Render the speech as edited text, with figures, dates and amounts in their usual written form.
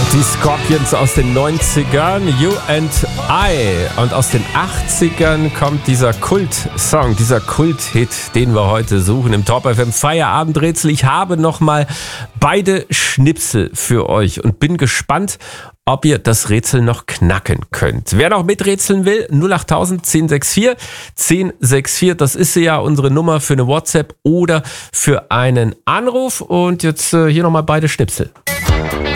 Die Scorpions aus den 90ern, You and I. Und aus den 80ern kommt dieser Kult-Song, dieser Kult-Hit, den wir heute suchen im Top FM Feierabendrätsel. Ich habe nochmal beide Schnipsel für euch und bin gespannt, ob ihr das Rätsel noch knacken könnt. Wer noch miträtseln will, 08000 1064 1064. Das ist ja unsere Nummer für eine WhatsApp oder für einen Anruf. Und jetzt hier nochmal beide Schnipsel.